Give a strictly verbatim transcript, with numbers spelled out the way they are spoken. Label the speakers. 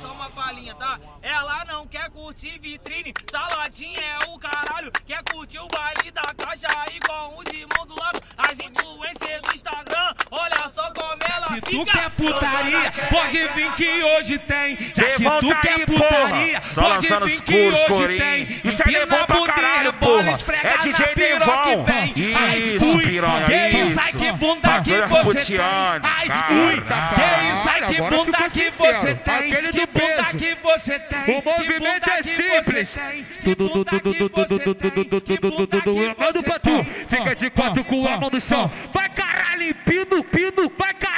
Speaker 1: só uma palhinha, tá? Ela não quer curtir vitrine, saladinha é o caralho. Quer curtir o baile da caixa aí com os irmãos do lado. As influências do Instagram, olha só como ela
Speaker 2: que
Speaker 1: fica.
Speaker 2: Tu quer putaria, pode vir que hoje tem. Já que
Speaker 3: Devon
Speaker 2: tu
Speaker 3: tá
Speaker 2: quer
Speaker 3: aí,
Speaker 2: putaria,
Speaker 3: porra. Só
Speaker 2: pode
Speaker 3: lançando
Speaker 2: vir
Speaker 3: os
Speaker 2: que
Speaker 3: cursos,
Speaker 2: hoje
Speaker 3: corinho.
Speaker 2: tem.
Speaker 3: Isso é
Speaker 2: Empina
Speaker 3: Devon
Speaker 2: a
Speaker 3: pra
Speaker 2: bunda e
Speaker 3: caralho,
Speaker 2: rebola,
Speaker 3: porra.
Speaker 2: esfrega
Speaker 3: É
Speaker 2: na
Speaker 3: D J
Speaker 2: piroca
Speaker 3: Devon.
Speaker 2: que vem. Ai,
Speaker 3: Isso,
Speaker 2: ui,
Speaker 3: piranha,
Speaker 2: que isso,
Speaker 3: isso.
Speaker 2: ai que bunda que
Speaker 3: Bagulho
Speaker 2: você tem.
Speaker 3: Putiane,
Speaker 2: Ai,
Speaker 3: cara.
Speaker 2: ui, que isso, ai que
Speaker 4: Agora
Speaker 2: bunda
Speaker 4: ficou
Speaker 2: que
Speaker 4: sincero.
Speaker 2: você tem.
Speaker 4: Aquele
Speaker 2: Que
Speaker 4: do
Speaker 2: bunda
Speaker 4: peso.
Speaker 2: que você tem.
Speaker 4: O movimento é simples.
Speaker 2: Tudo, tudo, tudo, tudo, tudo, tudo, tudo, tudo.
Speaker 4: Manda pra tu. Fica de quatro com a mão no chão. Vai caralho, pino, pino, vai caralho.